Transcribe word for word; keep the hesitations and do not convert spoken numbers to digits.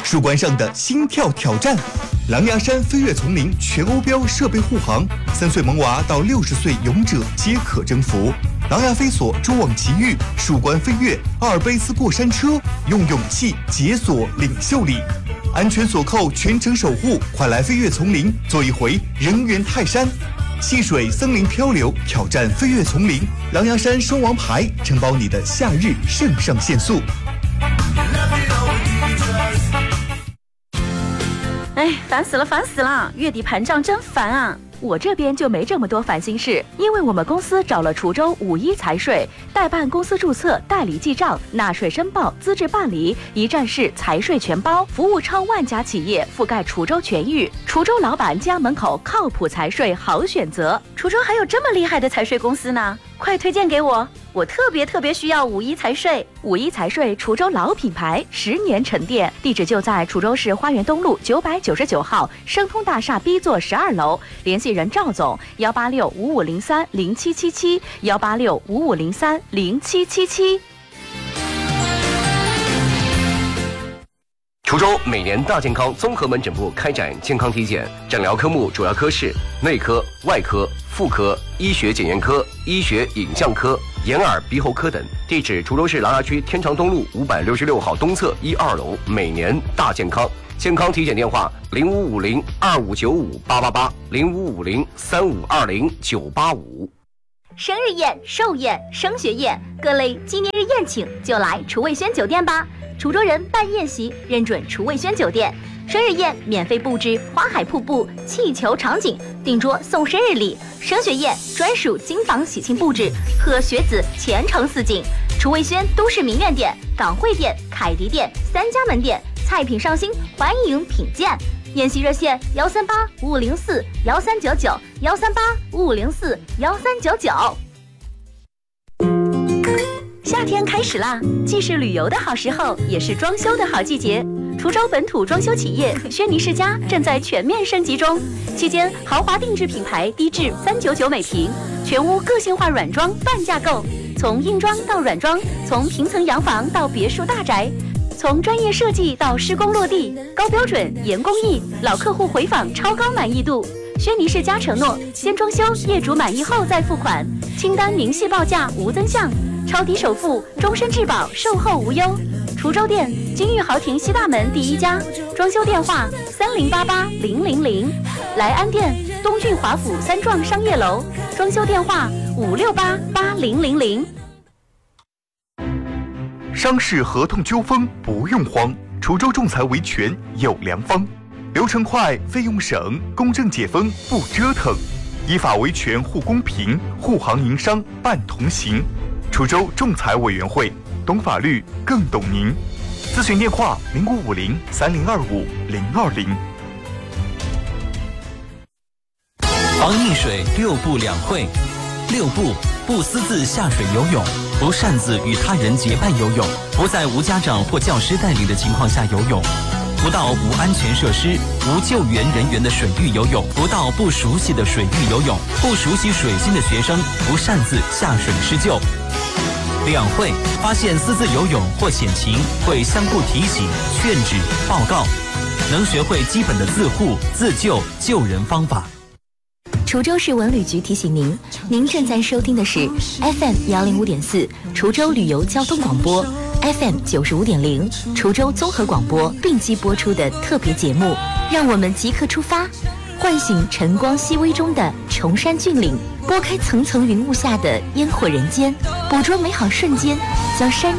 树冠上的心跳挑战。狼牙山飞跃丛林全欧标设备护航，三岁萌娃到六十岁勇者皆可征服。狼牙飞索蛛网奇遇，树冠飞跃，阿尔卑斯过山车，用勇气解锁领袖力。安全锁扣，全程守护，快来飞跃丛林，做一回人猿泰山。戏水森林漂流，挑战飞跃丛林，狼牙山双王牌，承包你的夏日肾上腺素。 哎，烦死了，烦死了！月底盘账真烦啊！我这边就没这么多烦心事，因为我们公司找了滁州五一财税，代办公司注册、代理记账、纳税申报、资质办理，一站式财税全包，服务超万家企业，覆盖滁州全域。滁州老板家门口靠谱财税好选择。滁州还有这么厉害的财税公司呢，快推荐给我！我特别特别需要五一财税。五一财税滁州老品牌，十年沉淀，地址就在滁州市花园东路九百九十九号生通大厦 B 座十二楼，联系人赵总幺八六五五零三零七七七幺八六五五零三零七七七。 滁州每年大健康综合门诊部开展健康体检，诊疗科目主要科室内科、外科、妇科、医学检验科、医学影像科、眼耳鼻喉科等。地址滁州市琅琊区天长东路五百六十六号东侧一二楼。每年大健康。健康体检电话零五五零二五九五八八八零五五零三五二零九八五。 生日宴、寿宴、升学宴，各类纪念日宴请就来厨味轩酒店吧。滁州人办宴席认准厨味轩酒店，生日宴免费布置花海瀑布、气球场景，订桌送生日礼；升学宴专属金房喜庆布置，贺学子前程似锦。厨味轩都市名苑店、港汇店、凯迪店三家门店，菜品上新，欢迎品鉴。宴席热线幺三八五五零四幺三九九幺三八五五零四幺三九九。夏天开始啦，既是旅游的好时候，也是装修的好季节。滁州本土装修企业轩尼诗家正在全面升级中，期间豪华定制品牌低至三九九每平，全屋个性化软装半价购，从硬装到软装，从平层洋房到别墅大宅，从专业设计到施工落地，高标准严工艺，老客户回访超高满意度。轩尼诗家承诺先装修，业主满意后再付款，清单明细报价无增项，超低首付，终身质保，售后无忧。滁州店金玉豪庭西大门第一家，装修电话三零八八零零零。莱安店东郡华府三幢商业楼，装修电话五六八八零零零。 商事合同纠纷不用慌，滁州仲裁维权有良方，流程快，费用省，公正解纷不折腾，依法维权护公平，护行营商办同行。滁州仲裁委员会，懂法律更懂您。咨询电话零五五零三零二五零二零。 防溺水六不两会。六不：不私自下水游泳，不擅自与他人结伴游泳，不在无家长或教师带领的情况下游泳，不到无安全设施、无救援人员的水域游泳，不到不熟悉的水域游泳，不熟悉水性的学生不擅自下水施救。两会：发现私自游泳或险情，会相互提醒、劝止、报告，能学会基本的自护、自救、救人方法。 滁州市文旅局提醒您，您正在收听的是 F M 幺零五点四滁州旅游交通广播 ，F M 九十五点零滁州综合广播并机播出的特别节目。让我们即刻出发，唤醒晨光熹微中的崇山峻岭，拨开层层云雾下的烟火人间，捕捉美好瞬间，将山